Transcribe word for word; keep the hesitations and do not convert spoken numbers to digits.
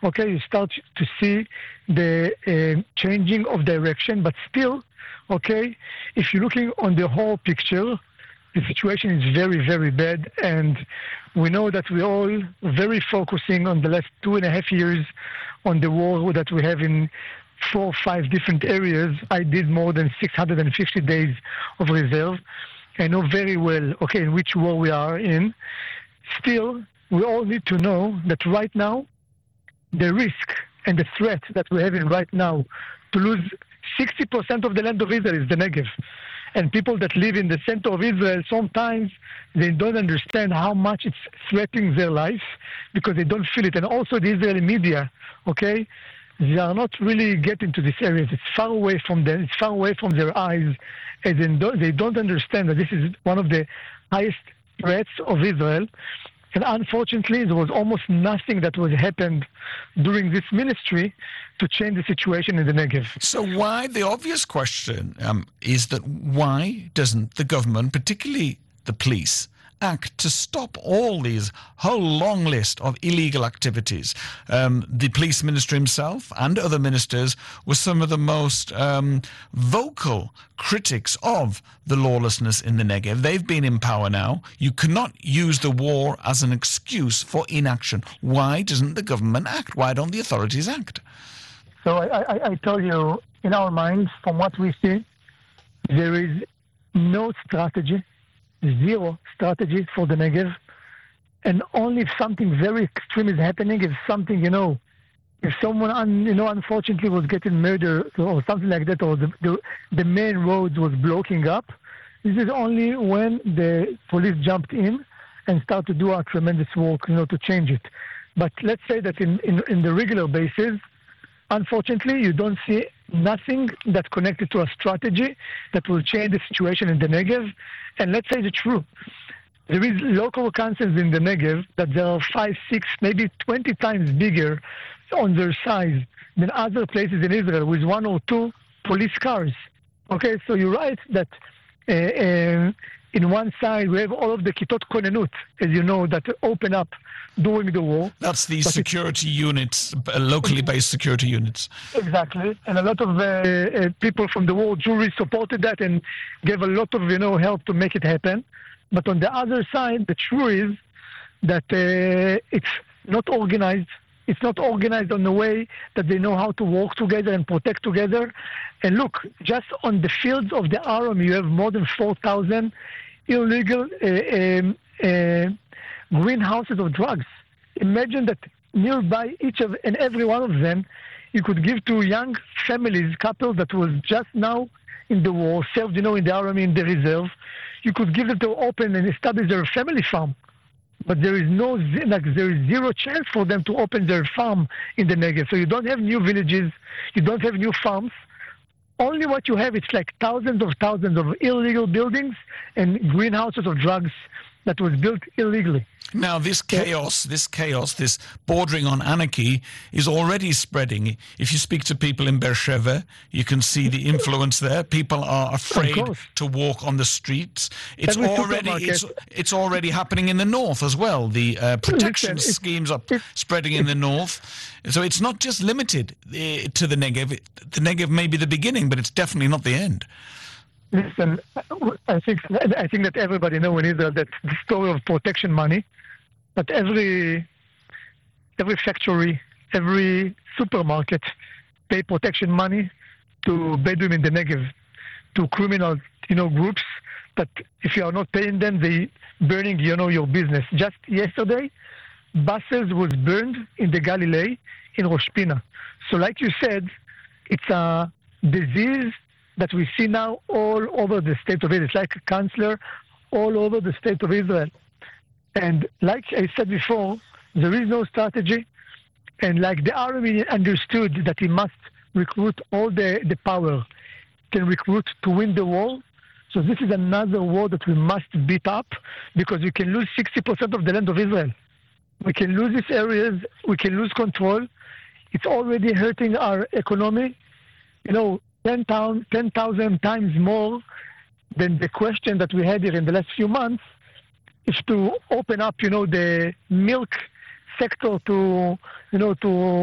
okay, you start to see the uh, changing of direction, but still, okay, if you're looking on the whole picture, the situation is very, very bad, and we know that we're all very focusing on the last two and a half years on the war that we have in four or five different areas. I did more than six hundred fifty days of reserve. I know very well, okay, in which war we are in. Still, we all need to know that right now, the risk and the threat that we're having right now to lose sixty percent of the land of Israel is the Negev. And people that live in the center of Israel, sometimes they don't understand how much it's threatening their life because they don't feel it. And also the Israeli media, okay, they are not really getting to these areas. It's far away from them. It's far away from their eyes. And they don't, they don't understand that this is one of the highest threats of Israel. And unfortunately, there was almost nothing that was happened during this ministry to change the situation in the Negev. So why, the obvious question um, is that why doesn't the government, particularly the police, act to stop all these whole long list of illegal activities? Um, the police minister himself and other ministers were some of the most um, vocal critics of the lawlessness in the Negev. They've been in power now. You cannot use the war as an excuse for inaction. Why doesn't the government act? Why don't the authorities act? So I, I, I tell you, in our minds, from what we see, there is no strategy, zero strategy for the Negev, and only if something very extreme is happening, if something, you know, if someone, un, you know, unfortunately was getting murdered or something like that, or the, the, the main road was blocking up, this is only when the police jumped in and started to do a tremendous work, you know, to change it. But let's say that in, in, in the regular basis, unfortunately, you don't see nothing that connected to a strategy that will change the situation in the Negev. And let's say the truth. There is local councils in the Negev that there are five, six, maybe twenty times bigger on their size than other places in Israel with one or two police cars. Okay, so you're right that uh, uh, in one side we have all of the Kitot Konenut, as you know, that open up during the war. That's the security units, uh, locally based security units. Exactly. And a lot of uh, uh, people from the war jury supported that and gave a lot of, you know, help to make it happen. But on the other side, the truth is that uh, it's not organized. It's not organized on the way that they know how to work together and protect together. And look, just on the fields of the army, you have more than four thousand illegal uh, um, uh, greenhouses of drugs. Imagine that nearby each of and every one of them, you could give to young families, couples that was just now in the war, served, you know, in the army, in the reserve. You could give them to open and establish their family farm. But there is no, like, there is zero chance for them to open their farm in the Negev. So you don't have new villages, you don't have new farms. Only what you have, it's like thousands of thousands of illegal buildings and greenhouses of drugs that was built illegally. Now, this chaos, this chaos, this bordering on anarchy is already spreading. If you speak to people in Beersheba, you can see the influence there. People are afraid to walk on the streets. It's Every already it's, it's already happening in the north as well. The uh, protection Listen, schemes are spreading in the north. So it's not just limited uh, to the Negev. The Negev may be the beginning, but it's definitely not the end. Listen, I think I think that everybody knows in Israel that the story of protection money, that every every factory, every supermarket pay protection money to Bedouin in the Negev, to criminal, you know, groups that if you are not paying them, they burning, you know, your business. Just yesterday, buses was burned in the Galilee in Rosh Pina. So like you said, it's a disease that we see now all over the state of Israel. It's like a cancer all over the state of Israel. And like I said before, there is no strategy. And like the army understood that he must recruit all the, the power, can recruit to win the war. So this is another war that we must beat up because we can lose sixty percent of the land of Israel. We can lose these areas. We can lose control. It's already hurting our economy. You know, ten thousand times more than the question that we had here in the last few months is to open up, you know, the milk sector to, you know, to